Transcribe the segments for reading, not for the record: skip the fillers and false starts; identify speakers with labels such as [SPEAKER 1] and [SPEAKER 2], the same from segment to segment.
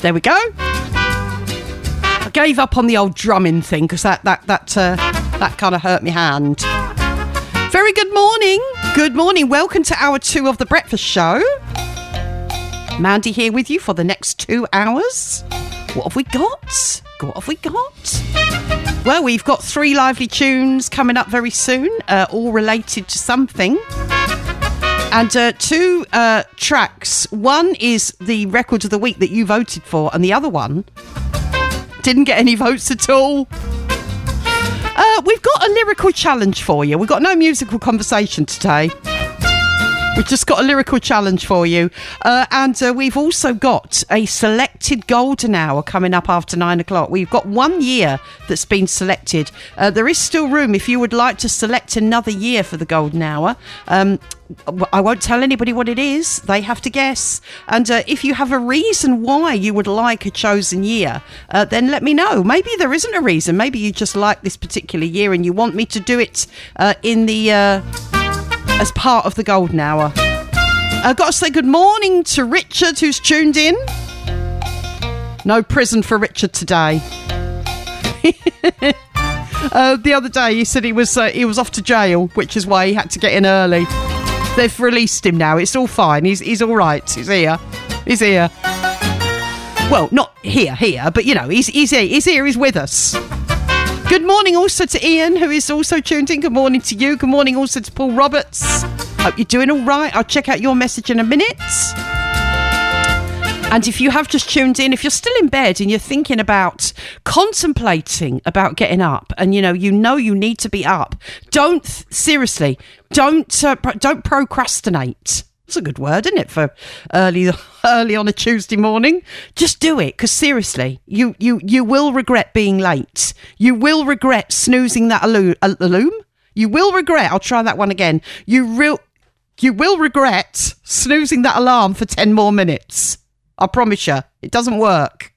[SPEAKER 1] There we go. I gave up on the old drumming thing because that kind of hurt my hand. Very good morning. Good morning. Welcome to hour 2 of The Breakfast Show. Mandy here with you for the next 2 hours. What have we got? Well, we've got 3 lively tunes coming up very soon, all related to something. And 2 tracks. One is the record of the week that you voted for, and the other one didn't get any votes at all. We've got a lyrical challenge for you. We've got no musical conversation today. We've just got a lyrical challenge for you. And we've also got a selected golden hour coming up after 9 o'clock. We've got 1 year that's been selected. There is still room if you would like to select another year for the golden hour. I won't tell anybody what it is. They have to guess. And if you have a reason why you would like a chosen year, then let me know. Maybe there isn't a reason. Maybe you just like this particular year and you want me to do it in the... as part of the golden hour. I've got to say good morning to Richard, who's tuned in. No prison for Richard today. The other day he said he was off to jail, which is why he had to get in early. They've released him now. It's all fine. He's all right. He's here. Well, not here, but you know, he's here. He's with us. Good morning also to Ian, who is also tuned in. Good morning to you. Good morning also to Paul Roberts. Hope you're doing all right. I'll check out your message in a minute. And if you have just tuned in, if you're still in bed and you're thinking about, contemplating about getting up, and you know you need to be up, don't procrastinate. It's a good word, isn't it, for early on a Tuesday morning? Just do it, because seriously, you will regret being late. You will regret snoozing that alarm. You will regret. I'll try that one again. You will regret snoozing that alarm for 10 more minutes. I promise you, it doesn't work.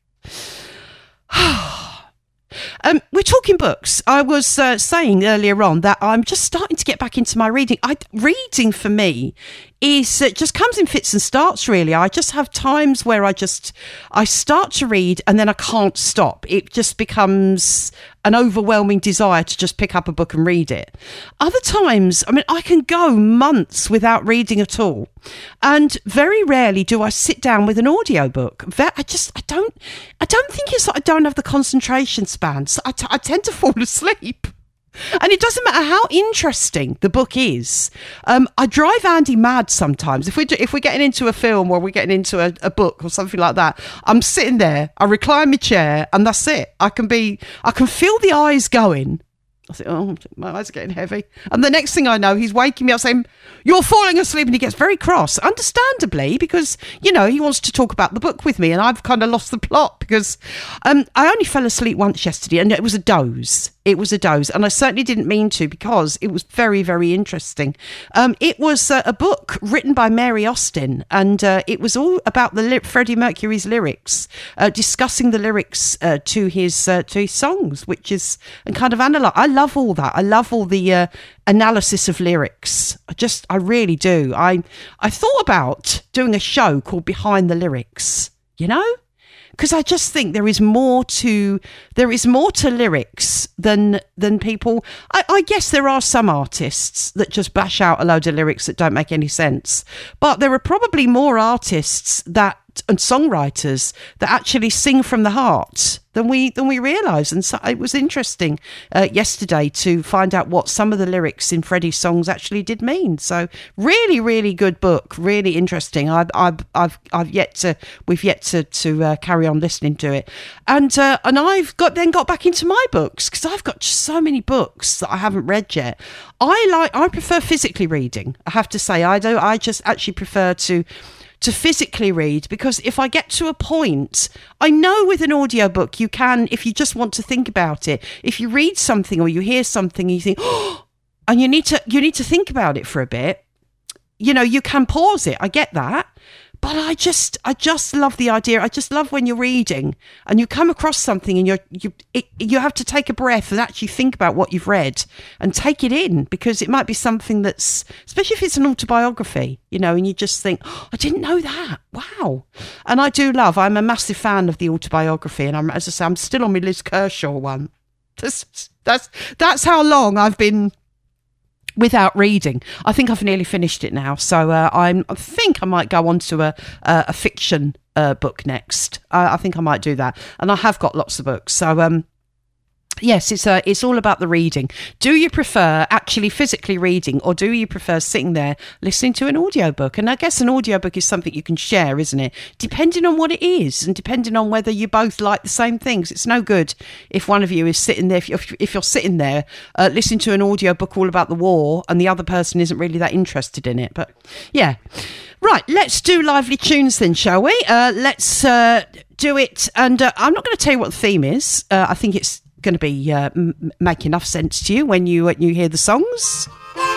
[SPEAKER 1] We're talking books. I was saying earlier on that I'm just starting to get back into my reading. Reading for me is just comes in fits and starts, really. I just have times where I start to read and then I can't stop. It just becomes an overwhelming desire to just pick up a book and read it. Other times, I mean, I can go months without reading at all. And very rarely do I sit down with an audiobook. I don't think it's that I don't have the concentration span. So I tend to fall asleep. And it doesn't matter how interesting the book is. I drive Andy mad sometimes. If we're getting into a film or we're getting into a book or something like that, I'm sitting there, I recline my chair, and that's it. I can feel the eyes going. I think, oh, my eyes are getting heavy. And the next thing I know, he's waking me up saying, "You're falling asleep," and he gets very cross, understandably, because, you know, he wants to talk about the book with me, and I've kind of lost the plot because I only fell asleep once yesterday, and it was a doze. And I certainly didn't mean to, because it was very, very interesting. It was a book written by Mary Austin, and it was all about Freddie Mercury's lyrics, discussing the lyrics to his songs, which is, and kind of analyze. I love all that. I love all the analysis of lyrics. I really do. I thought about doing a show called Behind the Lyrics, you know? Because I just think there is more to lyrics than people. I guess there are some artists that just bash out a load of lyrics that don't make any sense. But there are probably more artists and songwriters that actually sing from the heart than we realise. And so it was interesting yesterday to find out what some of the lyrics in Freddie's songs actually did mean. So really, really good book, really interesting. We've yet to carry on listening to it, and I've got back into my books because I've got so many books that I haven't read yet. I prefer physically reading. I have to say, I do. I just actually prefer to physically read, because if I get to a point, I know with an audiobook you can, if you just want to think about it, if you read something or you hear something and you think, oh, and you need to think about it for a bit, you know, you can pause it. I get that. But I just love the idea. I just love when you're reading and you come across something and you have to take a breath and actually think about what you've read and take it in, because it might be something that's, especially if it's an autobiography, you know, and you just think, oh, I didn't know that. Wow. And I'm a massive fan of the autobiography, and as I say, I'm still on my Liz Kershaw one. That's how long I've been without reading. I think I've nearly finished it now, so I think I might go on to a fiction book next. I think I might do that, and I have got lots of books. So yes, it's all about the reading. Do you prefer actually physically reading, or do you prefer sitting there listening to an audiobook? And I guess an audiobook is something you can share, isn't it? Depending on what it is, and depending on whether you both like the same things. It's no good if one of you is sitting there, if you're sitting there listening to an audiobook all about the war and the other person isn't really that interested in it. But yeah. Right, let's do lively tunes then, shall we? Let's do it. And I'm not going to tell you what the theme is. I think it's going to be make enough sense to you when you hear the songs.